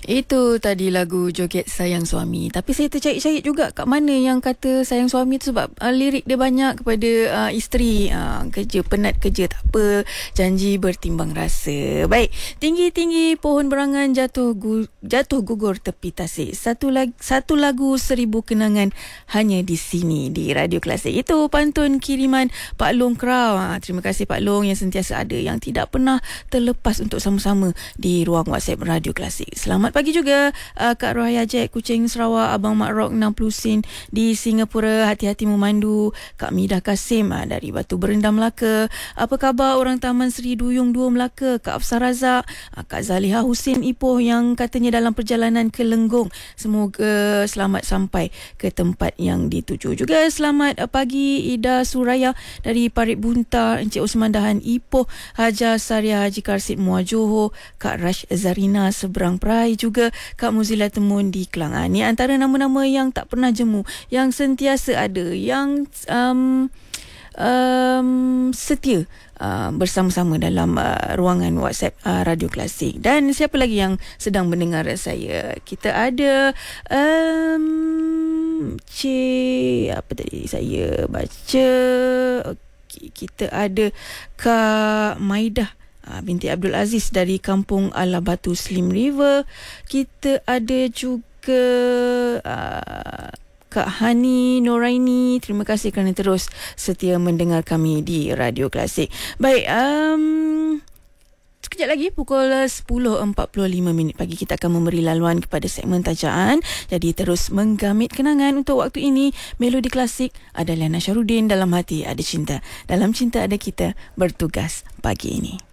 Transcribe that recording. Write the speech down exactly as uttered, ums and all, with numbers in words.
Itu tadi lagu Joget Sayang Suami. Tapi saya tercait-cait juga kat mana yang kata sayang suami tu, sebab uh, lirik dia banyak kepada uh, isteri. Uh, kerja penat kerja tak apa, janji bertimbang rasa. Baik, tinggi-tinggi pohon berangan jatuh gu, jatuh gugur tepi tasik. Satu lagu, satu lagu seribu kenangan hanya di sini di Radio Klasik. Itu pantun kiriman Pak Long Krau. Uh, terima kasih Pak Long yang sentiasa ada, yang tidak pernah terlepas untuk sama-sama di ruang WhatsApp Radio Klasik. Selamat pagi juga uh, Kak Rohaya Jack Kuching Sarawak, Abang Mak Rock enam puluh sen di Singapura, hati-hati memandu. Kak Midah Kasim uh, dari Batu Berendam Melaka. Apa khabar orang Taman Seri Duyung dua Melaka? Kak Afsar Razak, uh, Kak Zaliha Husin Ipoh yang katanya dalam perjalanan ke Lenggong, semoga selamat sampai ke tempat yang dituju. Juga selamat uh, pagi Ida Suraya dari Parit Buntar, Encik Osman Dahan Ipoh, Haja Saria Haji Karsid Muar Johor, Kak Rash Zarina Seberang Perai, juga Kak Muzila Temun di Kelang. Ha, ni antara nama-nama yang tak pernah jemu, yang sentiasa ada, yang um, um, setia uh, bersama-sama dalam uh, ruangan WhatsApp uh, Radio Klasik. Dan siapa lagi yang sedang mendengar saya? Kita ada um, Cik apa tadi saya baca. Okay, kita ada Kak Maidah binti Abdul Aziz dari Kampung Ala Batu Slim River. Kita ada juga uh, Kak Hani Noraini. Terima kasih kerana terus setia mendengar kami di Radio Klasik. Baik, um, sekejap lagi pukul sepuluh empat puluh lima minit pagi kita akan memberi laluan kepada segmen tajaan. Jadi terus menggamit kenangan. Untuk waktu ini Melodi Klasik ada Liana Syarudin. Dalam hati ada cinta, dalam cinta ada kita. Bertugas pagi ini.